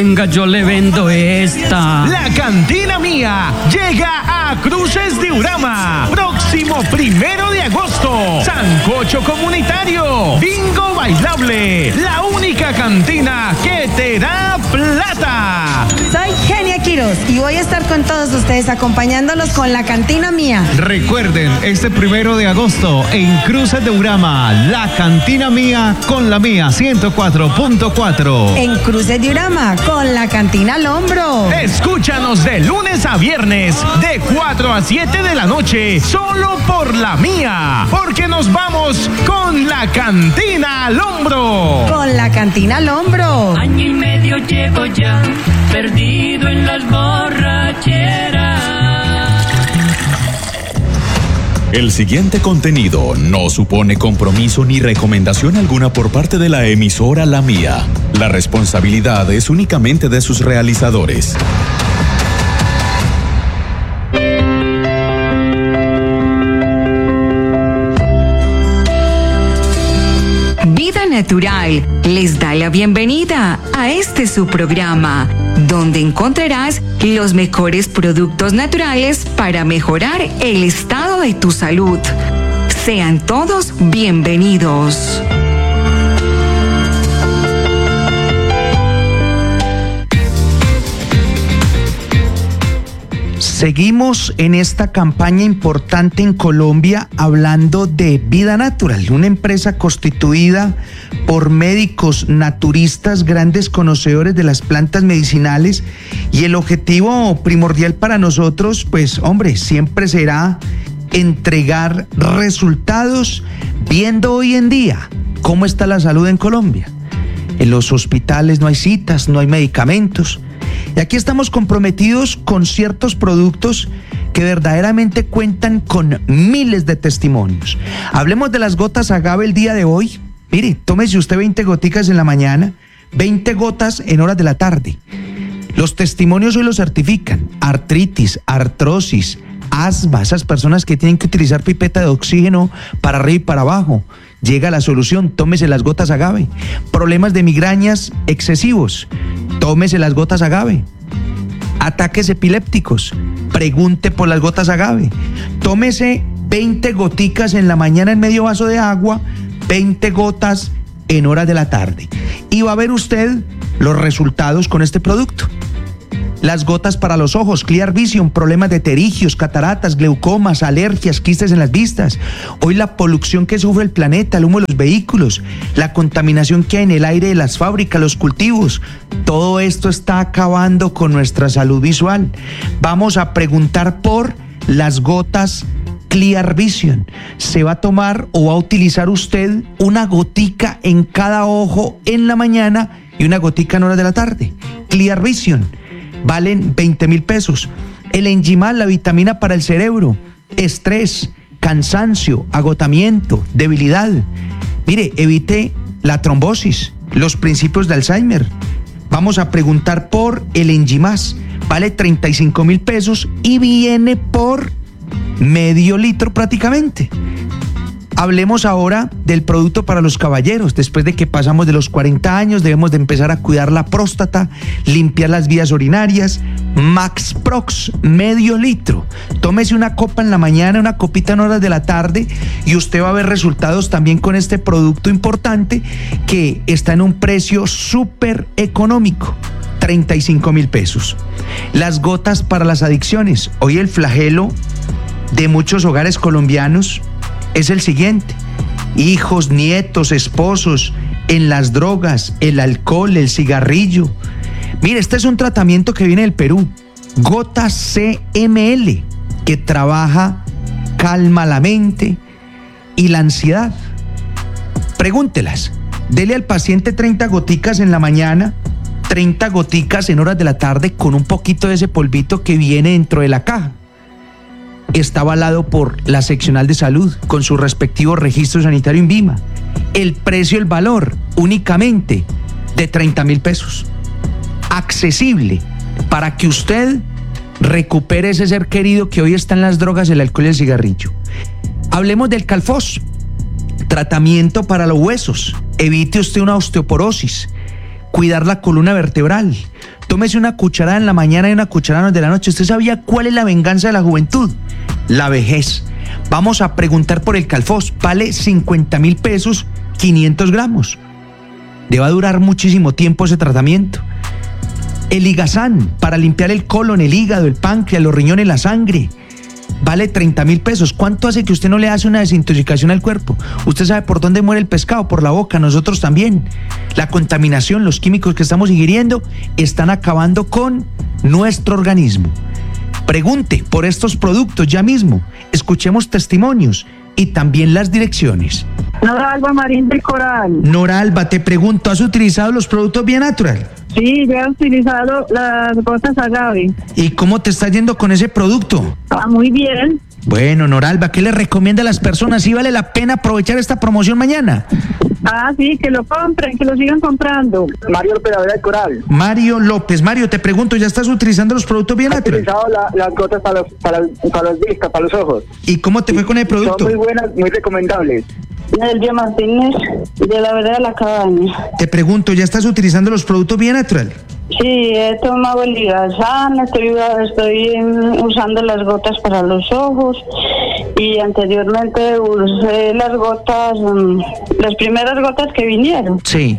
Venga, yo le vendo esta. La Cantina Mía llega a Cruces de Urama. Próximo 1 de agosto. Sancocho comunitario. Bingo bailable. La única cantina que te da plata. Soy Genia Quiroz y voy a estar con todos ustedes acompañándolos con La Cantina Mía. Recuerden, este 1 de agosto en Cruces de Urama, La Cantina Mía con la Mía 104.4. En Cruces de Urama con La Cantina al hombro. Escúchanos de lunes a viernes de 4 a 7 de la noche solo por La Mía, porque nos vamos con La Cantina al hombro. Con La Cantina al hombro. Año y medio llevo ya, perdido en las borracheras. El siguiente contenido no supone compromiso ni recomendación alguna por parte de la emisora La Mía. La responsabilidad es únicamente de sus realizadores. Vida Natural les da la bienvenida a este su programa, donde encontrarás los mejores productos naturales para mejorar el estado de tu salud. Sean todos bienvenidos. Seguimos en esta campaña importante en Colombia hablando de Vida Natural, una empresa constituida por médicos naturistas, grandes conocedores de las plantas medicinales, y el objetivo primordial para nosotros, pues hombre, siempre será entregar resultados viendo hoy en día cómo está la salud en Colombia. En los hospitales no hay citas, no hay medicamentos. Y aquí estamos comprometidos con ciertos productos que verdaderamente cuentan con miles de testimonios. Hablemos de las gotas Agave el día de hoy. Mire, tómese usted 20 goticas en la mañana, 20 gotas en horas de la tarde. Los testimonios hoy lo certifican. Artritis, artrosis, asma, esas personas que tienen que utilizar pipeta de oxígeno para arriba y para abajo. Llega la solución, tómese las gotas Agave. Problemas de migrañas excesivos, tómese las gotas Agave. Ataques epilépticos, pregunte por las gotas Agave. Tómese 20 goticas en la mañana en medio vaso de agua, 20 gotas en horas de la tarde. Y va a ver usted los resultados con este producto. Las gotas para los ojos, Clear Vision, problemas de pterigios, cataratas, glaucomas, alergias, quistes en las vistas. Hoy la polución que sufre el planeta, el humo de los vehículos, la contaminación que hay en el aire de las fábricas, los cultivos, todo esto está acabando con nuestra salud visual. Vamos a preguntar por las gotas Clear Vision. Se va a tomar o va a utilizar usted una gotica en cada ojo en la mañana y una gotica en horas de la tarde. Clear Vision. Valen 20,000 pesos. El Enzimal, la vitamina para el cerebro, estrés, cansancio, agotamiento, debilidad. Mire, evite la trombosis, los principios de Alzheimer. Vamos a preguntar por el Enzimás. Vale 35,000 pesos y viene por medio litro prácticamente. Hablemos ahora del producto para los caballeros. Después de que pasamos de los 40 años, debemos de empezar a cuidar la próstata, limpiar las vías urinarias. Max Prox, medio litro. Tómese una copa en la mañana, una copita en horas de la tarde y usted va a ver resultados también con este producto importante que está en un precio súper económico. 35,000 pesos. Las gotas para las adicciones. Hoy el flagelo de muchos hogares colombianos es el siguiente: hijos, nietos, esposos en las drogas, el alcohol, el cigarrillo. Mire, este es un tratamiento que viene del Perú, Gotas CML, que trabaja, calma la mente y la ansiedad. Pregúntelas, dele al paciente 30 goticas en la mañana, 30 goticas en horas de la tarde con un poquito de ese polvito que viene dentro de la caja. Está avalado por la seccional de salud con su respectivo registro sanitario INVIMA. El precio, el valor únicamente de 30,000 pesos. Accesible para que usted recupere ese ser querido que hoy está en las drogas, el alcohol y el cigarrillo. Hablemos del Calfos, tratamiento para los huesos. Evite usted una osteoporosis, cuidar la columna vertebral. Tómese una cucharada en la mañana y una cucharada de la noche. ¿Usted sabía cuál es la venganza de la juventud? La vejez. Vamos a preguntar por el Calfos. Vale 50.000 pesos, 500 gramos. Le va a durar muchísimo tiempo ese tratamiento. El Ligazán, para limpiar el colon, el hígado, el páncreas, los riñones, la sangre. Vale 30.000 pesos. ¿Cuánto hace que usted no le hace una desintoxicación al cuerpo? Usted sabe por dónde muere el pescado, por la boca, nosotros también. La contaminación, los químicos que estamos ingiriendo están acabando con nuestro organismo. Pregunte por estos productos ya mismo. Escuchemos testimonios y también las direcciones. Noralba Marín del Coral. Noralba, te pregunto, ¿has utilizado los productos Vía Natural? Sí, yo he utilizado las gotas agave. ¿Y cómo te está yendo con ese producto? Muy bien. Bueno, Noralba, ¿qué le recomienda a las personas? ¿Sí vale la pena aprovechar esta promoción mañana? Sí, que lo compren, que lo sigan comprando. Mario López del Coral. Mario López. Mario, te pregunto, ¿ya estás utilizando los productos Vía Natural? He utilizado las gotas para los vistas, para los ojos. ¿Y cómo te fue con el producto? Son muy buenas, muy recomendables. Nelvia Martínez, de la vereda de la Cabaña. Te pregunto, ¿ya estás utilizando los productos Vía Natural? Sí, he tomado el Ligazán, estoy usando las gotas para los ojos y anteriormente usé las gotas, las primeras gotas que vinieron. Sí.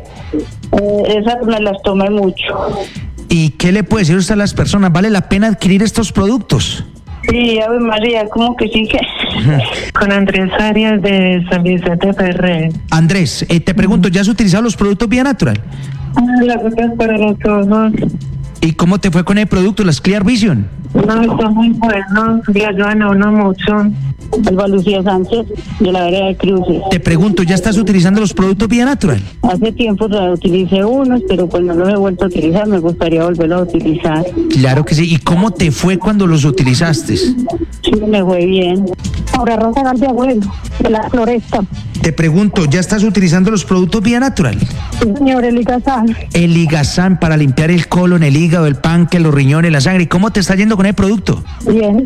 Esas me las tomé mucho. ¿Y qué le puede decir usted a las personas? ¿Vale la pena adquirir estos productos? Sí, Ave María, ¿cómo que sí que? Con Andrés Arias de San Vicente Ferrer. Andrés, te pregunto, ¿ya has utilizado los productos Vía Natural? Las gotas para los ojos. ¿Y cómo te fue con el producto, las Clear Vision? No, son muy buenos, le ayudan a uno mucho. Alba Lucía Sánchez, de la vereda de Cruces. Te pregunto, ¿ya estás utilizando los productos Vía Natural? Hace tiempo utilicé unos, pero pues no los he vuelto a utilizar, me gustaría volverlos a utilizar. Claro que sí. ¿Y cómo te fue cuando los utilizaste? Sí, me fue bien. Ahora Rosa Galde Abuelo, de la Floresta. Te pregunto, ¿ya estás utilizando los productos Vía Natural? Sí, señor, el Ligazán. El Ligazán para limpiar el colon, el hígado, el páncreas, los riñones, la sangre. ¿Y cómo te está yendo con el producto? Bien.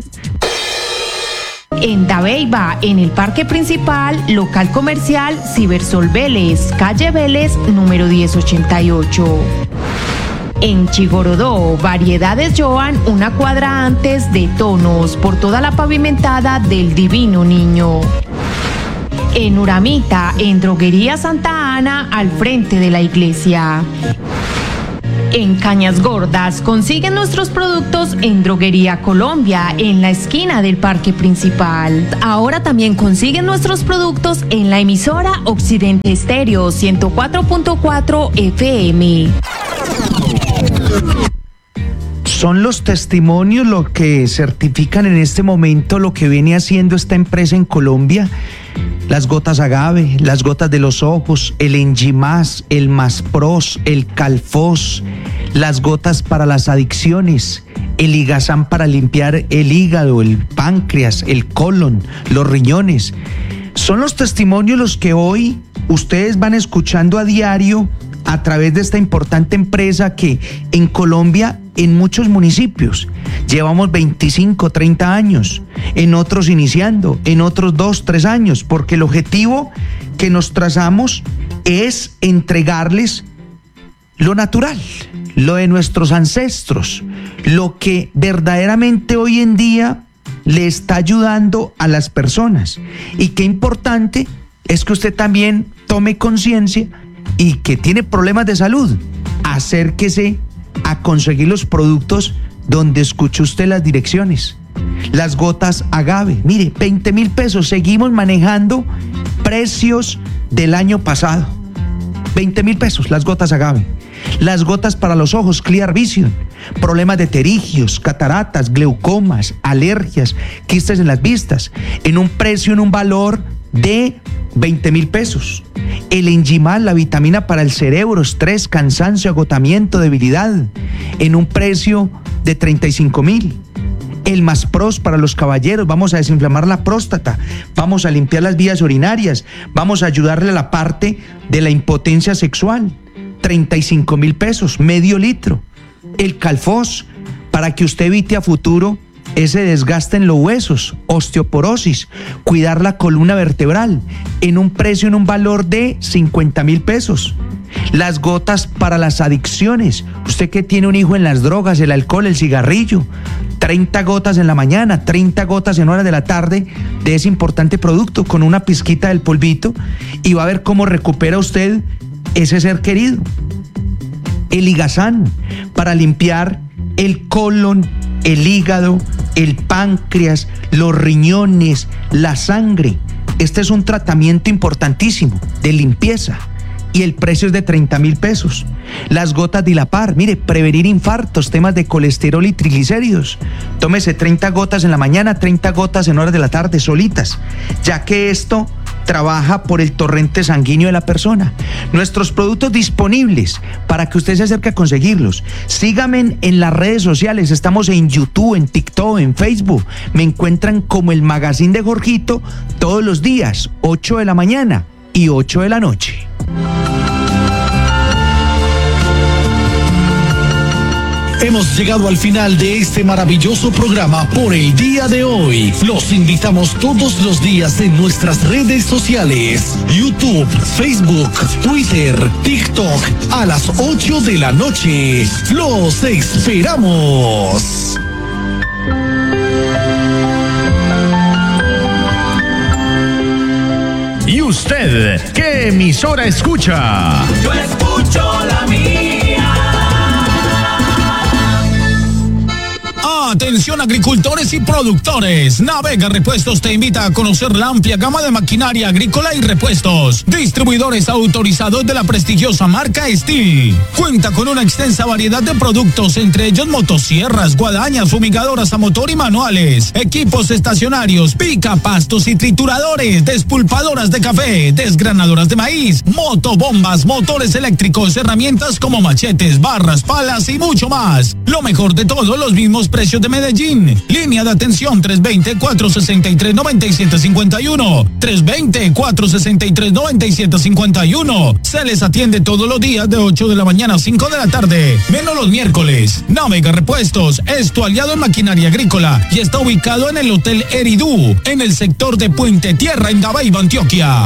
En Dabeiba, en el Parque Principal, local comercial Cibersol Vélez, calle Vélez, número 1088. En Chigorodó, Variedades Joan, una cuadra antes de Tonos, por toda la pavimentada del Divino Niño. En Uramita, en Droguería Santa Ana, al frente de la iglesia. En Cañas Gordas, consiguen nuestros productos en Droguería Colombia, en la esquina del Parque Principal. Ahora también consiguen nuestros productos en la emisora Occidente Estéreo 104.4 FM. Son los testimonios lo que certifican en este momento lo que viene haciendo esta empresa en Colombia. Las gotas agave, las gotas de los ojos, el Engimás, el Maspros, el Calfos, las gotas para las adicciones, el Ligazán para limpiar el hígado, el páncreas, el colon, los riñones. Son los testimonios los que hoy ustedes van escuchando a diario a través de esta importante empresa que en Colombia, en muchos municipios, llevamos 25, 30 años, en otros iniciando, en otros 2, 3 años, porque el objetivo que nos trazamos es entregarles lo natural, lo de nuestros ancestros, lo que verdaderamente hoy en día le está ayudando a las personas. Y qué importante es que usted también tome conciencia y que tiene problemas de salud, acérquese a conseguir los productos donde escuche usted las direcciones. Las gotas agave, mire, 20.000 pesos, seguimos manejando precios del año pasado. 20.000 pesos las gotas agave. Las gotas para los ojos Clear Vision, problemas de pterigios, cataratas, glaucomas, alergias, quistes en las vistas, en un precio, en un valor de 20.000 pesos. El Enzimal, la vitamina para el cerebro, estrés, cansancio, agotamiento, debilidad, en un precio de 35.000. El Maspros para los caballeros, vamos a desinflamar la próstata, vamos a limpiar las vías urinarias, vamos a ayudarle a la parte de la impotencia sexual, 35.000 pesos, medio litro. El Calfos, para que usted evite a futuro ese desgaste en los huesos, osteoporosis, cuidar la columna vertebral, en un precio, en un valor de 50.000 pesos. Las gotas para las adicciones. Usted que tiene un hijo en las drogas, el alcohol, el cigarrillo. 30 gotas en la mañana, 30 gotas en horas de la tarde de ese importante producto con una pizquita del polvito y va a ver cómo recupera usted ese ser querido. El Ligazán para limpiar el colon, el hígado, el páncreas, los riñones, la sangre. Este es un tratamiento importantísimo de limpieza y el precio es de 30,000 pesos. Las gotas Dilapar, mire, prevenir infartos, temas de colesterol y triglicéridos. Tómese 30 gotas en la mañana, 30 gotas en horas de la tarde solitas, ya que esto trabaja por el torrente sanguíneo de la persona. Nuestros productos disponibles para que usted se acerque a conseguirlos. Sígame en las redes sociales, estamos en YouTube, en TikTok, en Facebook. Me encuentran como el Magazine de Jorgito todos los días, 8 de la mañana y 8 de la noche. Hemos llegado al final de este maravilloso programa por el día de hoy. Los invitamos todos los días en nuestras redes sociales: YouTube, Facebook, Twitter, TikTok, a las 8 de la noche. ¡Los esperamos! ¿Y usted qué emisora escucha? Yo escucho la mía. Atención agricultores y productores. Navega Repuestos te invita a conocer la amplia gama de maquinaria agrícola y repuestos. Distribuidores autorizados de la prestigiosa marca Steel. Cuenta con una extensa variedad de productos, entre ellos motosierras, guadañas, fumigadoras a motor y manuales, equipos estacionarios, picapastos y trituradores, despulpadoras de café, desgranadoras de maíz, motobombas, motores eléctricos, herramientas como machetes, barras, palas y mucho más. Lo mejor de todo, los mismos precios de Medellín. Línea de atención 320-463-9751. 320-463-9751. Se les atiende todos los días de 8 de la mañana a 5 de la tarde, menos los miércoles. Navega Repuestos es tu aliado en maquinaria agrícola y está ubicado en el Hotel Eridú, en el sector de Puente Tierra, en Dabeiba, Antioquia.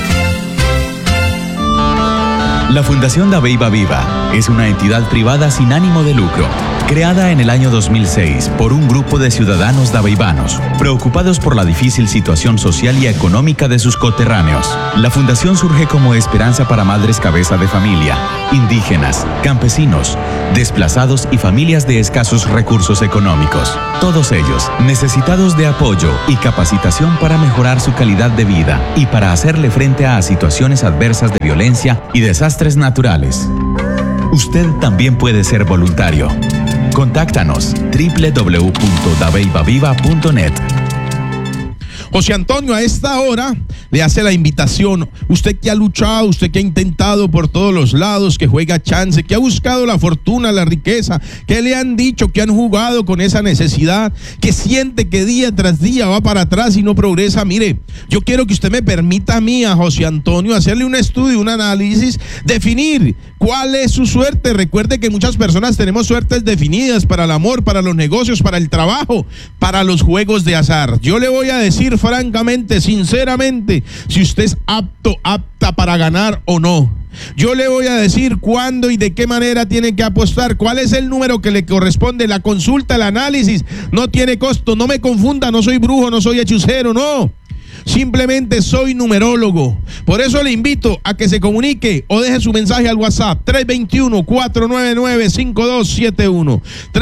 La Fundación Dabeiba Viva es una entidad privada sin ánimo de lucro, creada en el año 2006 por un grupo de ciudadanos dabeibanos preocupados por la difícil situación social y económica de sus coterráneos. La fundación surge como esperanza para madres cabeza de familia, indígenas, campesinos, desplazados y familias de escasos recursos económicos. Todos ellos necesitados de apoyo y capacitación para mejorar su calidad de vida y para hacerle frente a situaciones adversas de violencia y desastres naturales. Usted también puede ser voluntario. Contáctanos www.dabeibaviva.net. José Antonio a esta hora le hace la invitación. Usted que ha luchado, usted que ha intentado por todos los lados, que juega chance, que ha buscado la fortuna, la riqueza, que le han dicho, que han jugado con esa necesidad, que siente que día tras día va para atrás y no progresa. Mire, yo quiero que usted me permita a mí, a José Antonio, hacerle un estudio, un análisis, definir cuál es su suerte. Recuerde que muchas personas tenemos suertes definidas para el amor, para los negocios, para el trabajo, para los juegos de azar. Yo le voy a decir francamente, sinceramente, si usted es apta para ganar o no. Yo le voy a decir cuándo y de qué manera tiene que apostar, cuál es el número que le corresponde. La consulta, el análisis no tiene costo. No me confunda, no soy brujo, no soy hechicero, no. Simplemente soy numerólogo. Por eso le invito a que se comunique o deje su mensaje al WhatsApp 321-499-5271.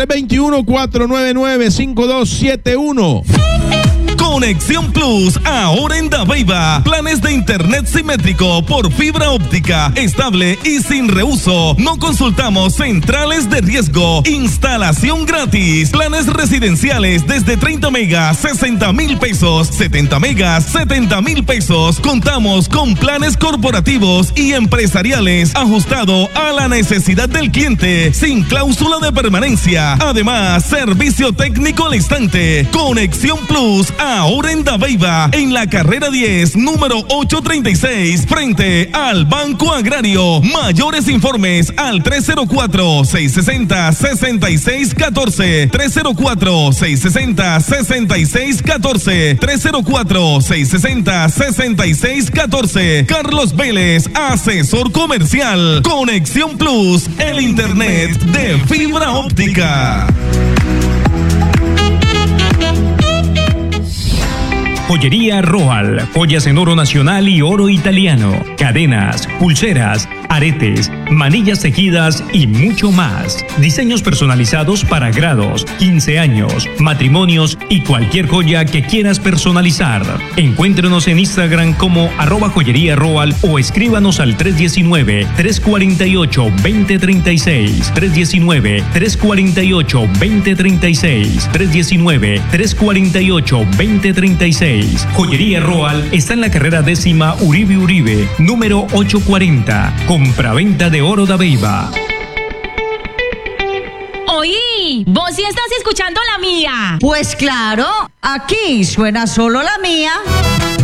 321-499-5271. Conexión Plus, ahora en Dabeiba. Planes de internet simétrico por fibra óptica, estable y sin reuso. No consultamos centrales de riesgo. Instalación gratis. Planes residenciales desde 30 megas, 60,000 pesos. 70 megas, 70,000 pesos. Contamos con planes corporativos y empresariales ajustado a la necesidad del cliente, sin cláusula de permanencia. Además, servicio técnico al instante. Conexión Plus, ahora en Dabeiba, en la carrera 10, número 836, frente al Banco Agrario. Mayores informes al 304-660-6614, 304-660-6614, 304-660-6614. Carlos Vélez, asesor comercial. Conexión Plus, el internet de fibra óptica. Joyería Roal, joyas en oro nacional y oro italiano, cadenas, pulseras, aretes, manillas tejidas y mucho más. Diseños personalizados para grados, 15 años, matrimonios y cualquier joya que quieras personalizar. Encuéntrenos en Instagram como @joyería Roal o escríbanos al 319-348-2036, 319-348-2036, 319-348-2036. Joyería Roal está en la carrera 10ª Uribe, número 840. Compraventa de oro Dabeiba. Oí, vos sí estás escuchando la mía. Pues claro, aquí suena solo la mía.